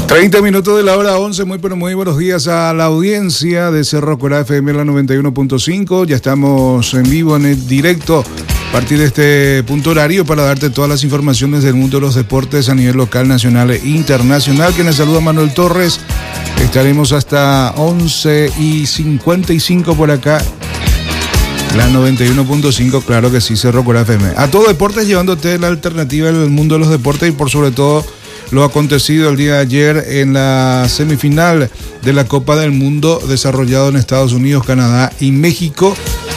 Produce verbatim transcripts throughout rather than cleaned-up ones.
treinta minutos de la hora once, muy pero muy buenos días a la audiencia de Cerro Corá F M, la noventa y uno punto cinco. Ya estamos en vivo, en el directo, a partir de este punto horario para darte todas las informaciones del mundo de los deportes a nivel local, nacional e internacional. Quien les saluda, Manuel Torres. Estaremos hasta once y cincuenta y cinco por acá. La noventa y uno punto cinco, claro que sí, Cerro Corá F M. A todo deportes, llevándote la alternativa del mundo de los deportes y por sobre todo lo acontecido el día de ayer en la semifinal de la Copa del Mundo desarrollado en Estados Unidos, Canadá y México.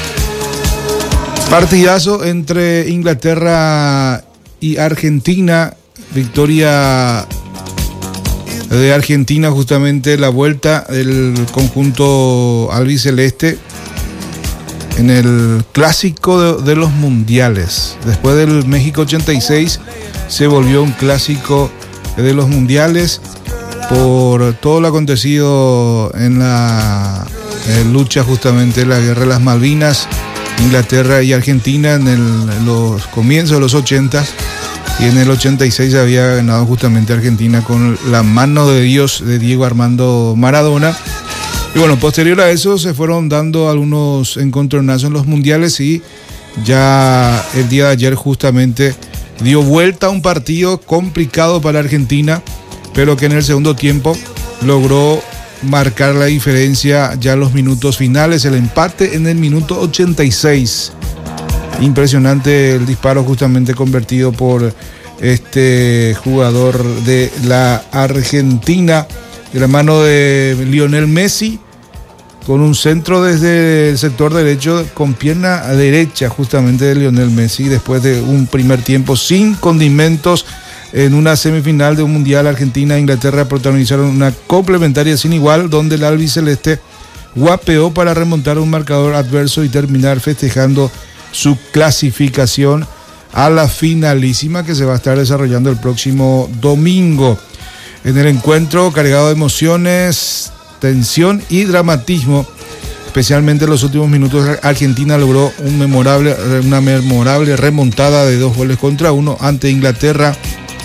Partidazo entre Inglaterra y Argentina. Victoria de Argentina, justamente la vuelta del conjunto albiceleste en el clásico de, de los mundiales. Después del México ochenta y seis se volvió un clásico de los mundiales por todo lo acontecido en la en lucha justamente de la guerra de las Malvinas, Inglaterra y Argentina en, el, en los comienzos de los ochenta, y en el ochenta y seis había ganado justamente Argentina con la mano de Dios de Diego Armando Maradona. Y bueno, posterior a eso se fueron dando algunos encontronazos en los mundiales y ya el día de ayer justamente dio vuelta a un partido complicado para Argentina, pero que en el segundo tiempo logró marcar la diferencia ya en los minutos finales, el empate en el minuto ochenta y seis. Impresionante el disparo justamente convertido por este jugador de la Argentina, de la mano de Lionel Messi, con un centro desde el sector derecho, con pierna derecha justamente de Lionel Messi, después de un primer tiempo sin condimentos en una semifinal de un mundial. Argentina e Inglaterra protagonizaron una complementaria sin igual, donde el albiceleste guapeó para remontar un marcador adverso y terminar festejando su clasificación a la finalísima que se va a estar desarrollando el próximo domingo. En el encuentro cargado de emociones, tensión y dramatismo, especialmente en los últimos minutos, Argentina logró un memorable, una memorable remontada de dos goles contra uno ante Inglaterra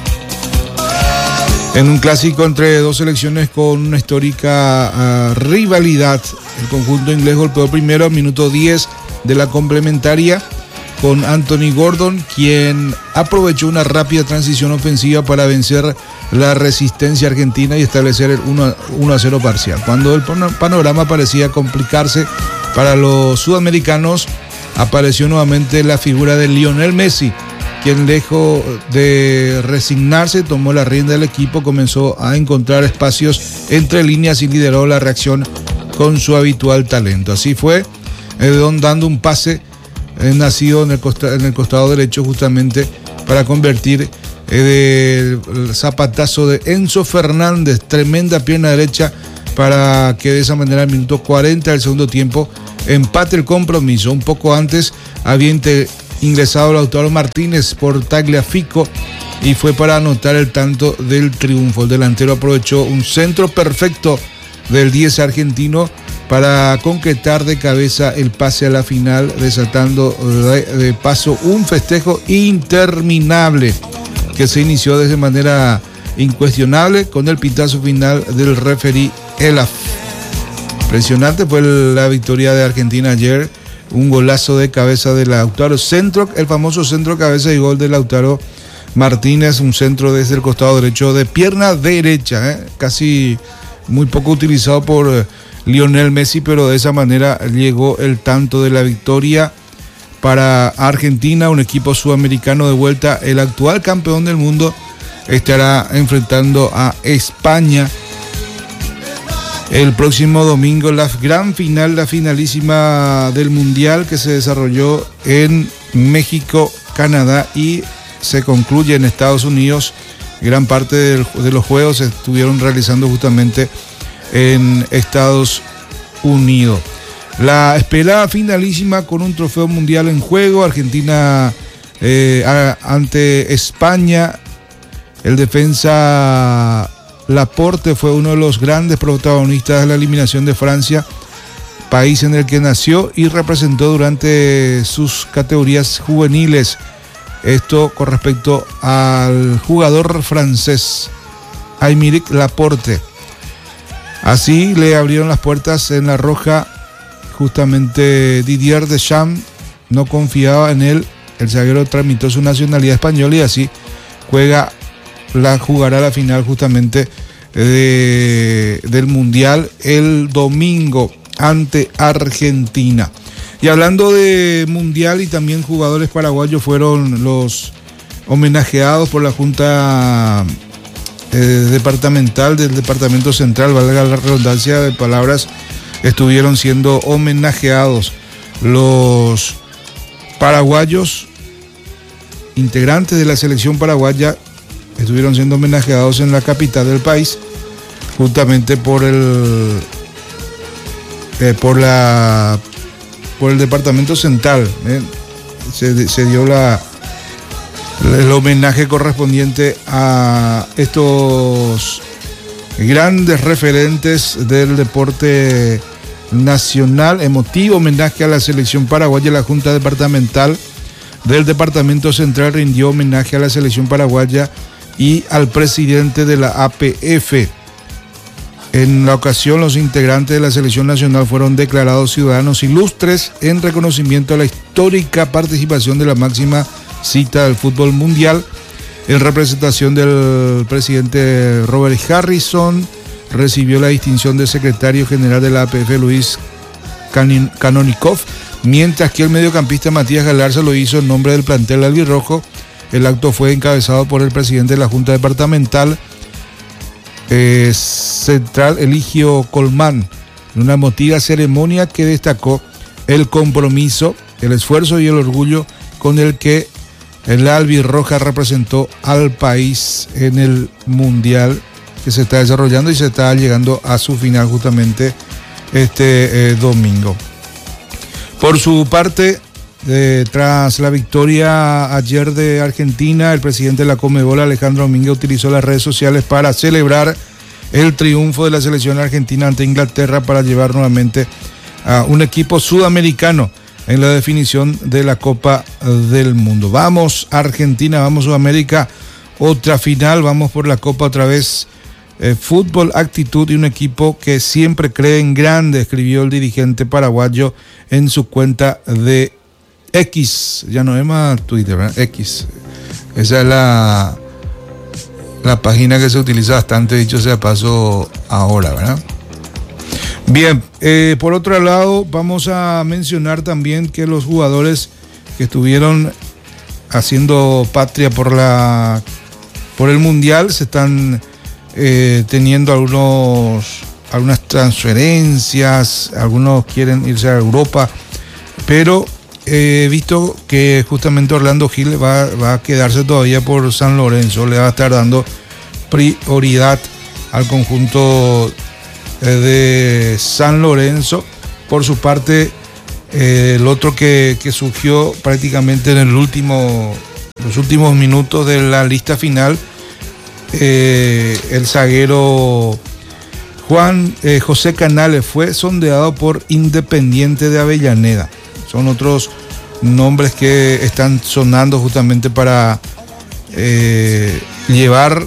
en un clásico entre dos selecciones con una histórica uh, rivalidad. El conjunto inglés golpeó primero al minuto diez de la complementaria con Anthony Gordon, quien aprovechó una rápida transición ofensiva para vencer la resistencia argentina y establecer el uno a cero parcial. Cuando el panorama parecía complicarse para los sudamericanos, apareció nuevamente la figura de Lionel Messi, quien, lejos de resignarse, tomó la rienda del equipo, comenzó a encontrar espacios entre líneas y lideró la reacción con su habitual talento. Así fue, eh, dando un pase eh, nacido en el, costa, en el costado derecho justamente para convertir eh, el zapatazo de Enzo Fernández, tremenda pierna derecha, para que de esa manera al minuto cuarenta del segundo tiempo empate el compromiso. Un poco antes había ingresado Lautaro Martínez por Tagliafico y fue para anotar el tanto del triunfo. El delantero aprovechó un centro perfecto del diez argentino para concretar de cabeza el pase a la final, desatando de, de paso un festejo interminable que se inició de manera incuestionable con el pitazo final del referí Elaf. Impresionante fue la victoria de Argentina ayer, un golazo de cabeza de Lautaro, centro, el famoso centro cabeza y gol de Lautaro Martínez, un centro desde el costado derecho de pierna derecha, ¿eh? casi muy poco utilizado por eh, Lionel Messi, pero de esa manera llegó el tanto de la victoria para Argentina, un equipo sudamericano de vuelta. El actual campeón del mundo estará enfrentando a España el próximo domingo, la gran final, la finalísima del mundial que se desarrolló en México, Canadá y se concluye en Estados Unidos. Gran parte de, de los juegos se estuvieron realizando justamente en Estados Unidos. La esperada finalísima con un trofeo mundial en juego. Argentina eh, a, ante España. El defensa Laporte fue uno de los grandes protagonistas de la eliminación de Francia, país en el que nació y representó durante sus categorías juveniles. Esto con respecto al jugador francés. Aymeric Laporte. Así le abrieron las puertas en la roja justamente Didier Deschamps. No confiaba en él, el zaguero tramitó su nacionalidad española y así juega la jugará la final justamente de, del Mundial el domingo ante Argentina. Y hablando de Mundial y también jugadores paraguayos, fueron los homenajeados por la Junta eh, Departamental del Departamento Central, valga la redundancia de palabras, estuvieron siendo homenajeados los paraguayos, integrantes de la selección paraguaya, estuvieron siendo homenajeados en la capital del país, justamente por el eh, por la por el departamento central. ¿eh? Se, se dio la el homenaje correspondiente a estos grandes referentes del deporte nacional. Emotivo homenaje a la selección paraguaya. La Junta Departamental del Departamento Central rindió homenaje a la selección paraguaya y al presidente de la A P F. En la ocasión, los integrantes de la selección nacional fueron declarados ciudadanos ilustres en reconocimiento a la histórica participación de la máxima cita del fútbol mundial. En representación del presidente Robert Harrison, recibió la distinción de secretario general de la A P F Luis Kanonikov, mientras que el mediocampista Matías Galarza lo hizo en nombre del plantel albirrojo. El acto fue encabezado por el presidente de la Junta Departamental eh, Central, Eligio Colmán, en una emotiva ceremonia que destacó el compromiso, el esfuerzo y el orgullo con el que el albirroja representó al país en el Mundial que se está desarrollando y se está llegando a su final justamente este eh, domingo. Por su parte, eh, tras la victoria ayer de Argentina, el presidente de la Conmebol, Alejandro Domínguez, utilizó las redes sociales para celebrar el triunfo de la selección argentina ante Inglaterra para llevar nuevamente a un equipo sudamericano en la definición de la Copa del Mundo. Vamos Argentina, vamos Sudamérica, otra final, vamos por la Copa otra vez. Eh, fútbol, actitud y un equipo que siempre cree en grande, escribió el dirigente paraguayo en su cuenta de X, ya no es más Twitter, ¿verdad? X. Esa es la, la página que se utiliza bastante, dicho sea paso, ahora, ¿verdad? Bien, eh, por otro lado, vamos a mencionar también que los jugadores que estuvieron haciendo patria por la por el Mundial se están eh, teniendo algunos algunas transferencias, algunos quieren irse a Europa, pero he eh, visto que justamente Orlando Gil va, va a quedarse todavía por San Lorenzo, le va a estar dando prioridad al conjunto de San Lorenzo. Por su parte, eh, el otro que, que surgió prácticamente en el último, los últimos minutos de la lista final, eh, el zaguero Juan eh, José Canales, fue sondeado por Independiente de Avellaneda. Son otros nombres que están sonando justamente para eh, llevar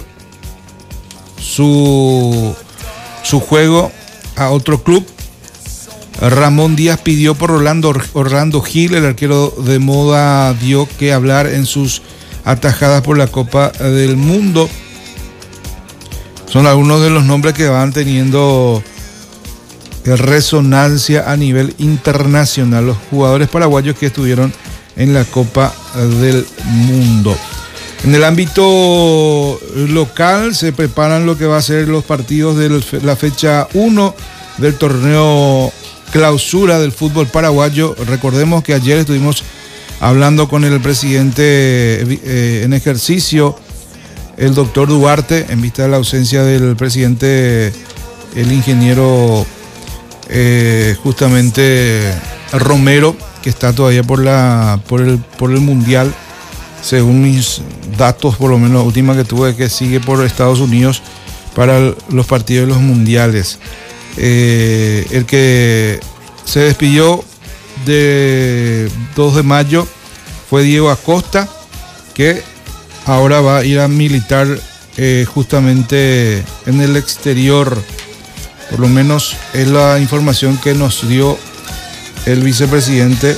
su su juego a otro club. Ramón Díaz pidió por Orlando, Orlando Gil, el arquero de moda dio que hablar en sus atajadas por la Copa del Mundo. Son algunos de los nombres que van teniendo resonancia a nivel internacional, los jugadores paraguayos que estuvieron en la Copa del Mundo. En el ámbito local se preparan lo que va a ser los partidos de la fecha uno del torneo clausura del fútbol paraguayo. Recordemos que ayer estuvimos hablando con el presidente eh, en ejercicio, el doctor Duarte, en vista de la ausencia del presidente, el ingeniero eh, justamente Romero, que está todavía por, la, por, el, por el Mundial. Según mis datos, por lo menos la última que tuve, que sigue por Estados Unidos para los partidos de los mundiales. Eh, el que se despidió de dos de mayo fue Diego Acosta, que ahora va a ir a militar eh, justamente en el exterior. Por lo menos es la información que nos dio el vicepresidente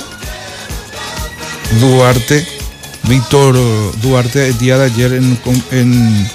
Duarte, Víctor Duarte, el día de ayer en, en,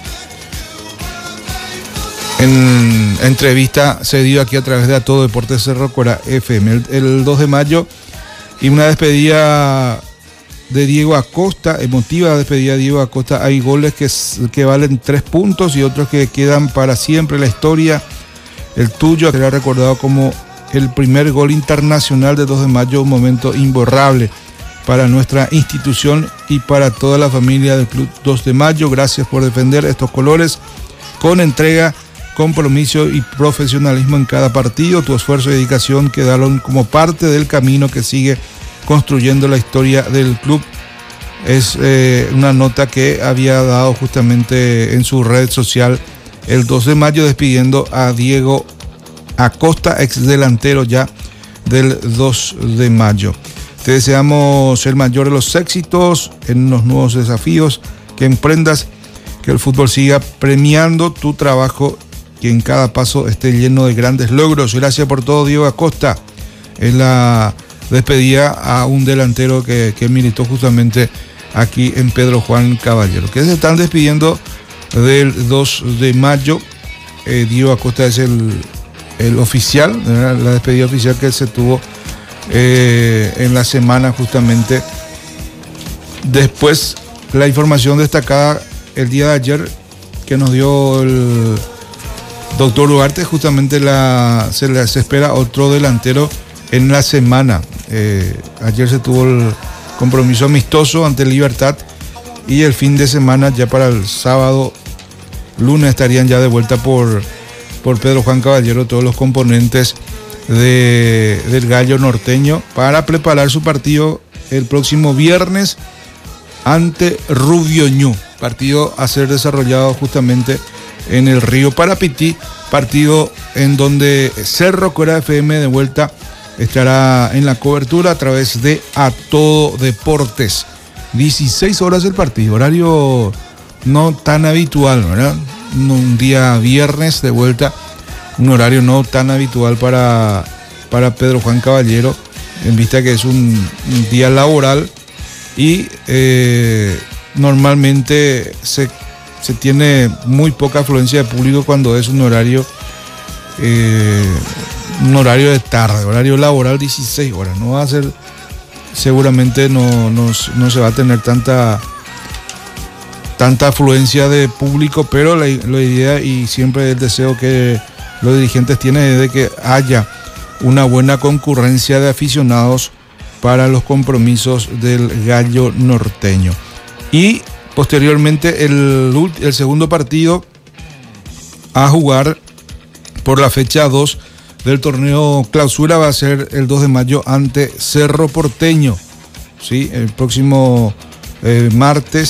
en entrevista cedido aquí a través de A Todo Deportes Cerro Corá F M. El, el dos de mayo y una despedida de Diego Acosta, emotiva despedida de Diego Acosta. Hay goles que, que valen tres puntos y otros que quedan para siempre en la historia. El tuyo será recordado como el primer gol internacional de dos de mayo, un momento imborrable para nuestra institución y para toda la familia del Club dos de mayo. Gracias por defender estos colores con entrega, compromiso y profesionalismo en cada partido. Tu esfuerzo y dedicación quedaron como parte del camino que sigue construyendo la historia del club. Es eh, una nota que había dado justamente en su red social el dos de mayo, despidiendo a Diego Acosta, ex delantero ya del dos de mayo. Te deseamos el mayor de los éxitos en los nuevos desafíos que emprendas, que el fútbol siga premiando tu trabajo, que en cada paso esté lleno de grandes logros. Gracias por todo, Diego Acosta. Es la despedida a un delantero que, que militó justamente aquí en Pedro Juan Caballero, que se están despidiendo del dos de mayo. eh, Diego Acosta es el, el oficial, la despedida oficial que se tuvo eh, en la semana justamente. Después, la información destacada el día de ayer que nos dio el doctor Duarte, justamente la, se, le, se espera otro delantero en la semana. Eh, ayer se tuvo el compromiso amistoso ante Libertad y el fin de semana, ya para el sábado, lunes, estarían ya de vuelta por, por Pedro Juan Caballero todos los componentes de, del Gallo Norteño para preparar su partido el próximo viernes ante Rubio Ñu, partido a ser desarrollado justamente en el Río Parapití, partido en donde Cerro Corá F M de vuelta estará en la cobertura a través de A Todo Deportes. dieciséis horas el partido, horario no tan habitual, ¿verdad? Un día viernes de vuelta, un horario no tan habitual para, para Pedro Juan Caballero, en vista que es un, un día laboral y eh, normalmente se, se tiene muy poca afluencia de público cuando es un horario eh, un horario de tarde, horario laboral dieciséis horas. No va a ser, seguramente no, no, no se va a tener tanta tanta afluencia de público, pero la, la idea y siempre el deseo que los dirigentes tienen es de que haya una buena concurrencia de aficionados para los compromisos del Gallo Norteño. Y posteriormente el, el segundo partido a jugar por la fecha dos del torneo clausura va a ser el dos de mayo ante Cerro Porteño, ¿sí? El próximo eh, martes